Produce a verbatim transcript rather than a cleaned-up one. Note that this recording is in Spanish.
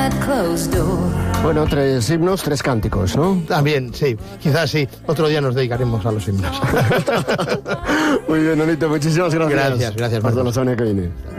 Bueno, tres himnos, tres cánticos, ¿no? También, sí. Quizás sí. Otro día nos dedicaremos a los himnos. Muy bien, Nonito, muchísimas gracias. Gracias, gracias. Hasta la semana que viene.